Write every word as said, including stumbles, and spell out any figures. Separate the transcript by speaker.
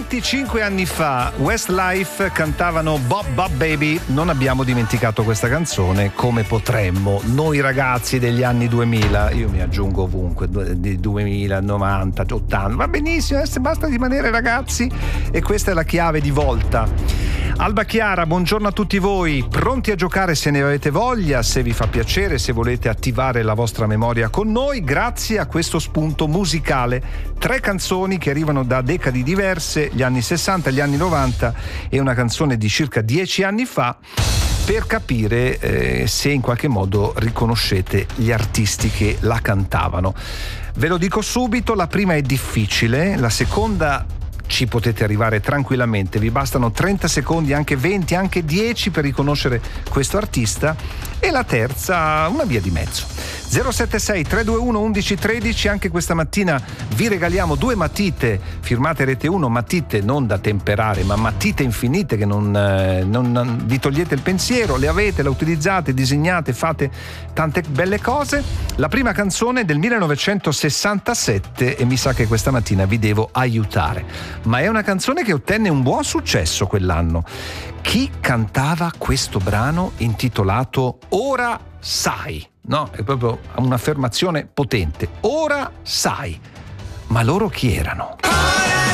Speaker 1: venticinque anni fa Westlife cantavano Bob Bob Baby. Non abbiamo dimenticato questa canzone come potremmo noi ragazzi degli anni duemila, io mi aggiungo ovunque, duemila, novanta, ottanta, va benissimo, eh, basta rimanere ragazzi, e questa è la chiave di volta. Alba Chiara, buongiorno a tutti voi, pronti a giocare se ne avete voglia, se vi fa piacere, se volete attivare la vostra memoria con noi, grazie a questo spunto musicale. Tre canzoni che arrivano da decadi diverse, gli anni sessanta, gli anni novanta e una canzone di circa dieci anni fa, per capire eh, se in qualche modo riconoscete gli artisti che la cantavano. Ve lo dico subito, la prima è difficile, la seconda ci potete arrivare tranquillamente, vi bastano trenta secondi, anche venti, anche dieci per riconoscere questo artista, e la terza una via di mezzo. zero sette sei tre due uno uno uno uno tre, anche questa mattina vi regaliamo due matite firmate Rete uno, matite non da temperare ma matite infinite che non, eh, non, non vi togliete il pensiero, le avete, le utilizzate, disegnate, fate tante belle cose. La prima canzone è del millenovecentosessantasette e mi sa che questa mattina vi devo aiutare, ma è una canzone che ottenne un buon successo quell'anno. Chi cantava questo brano intitolato Ora Sai? No, è proprio un'affermazione potente. Ora sai. Ma loro chi erano?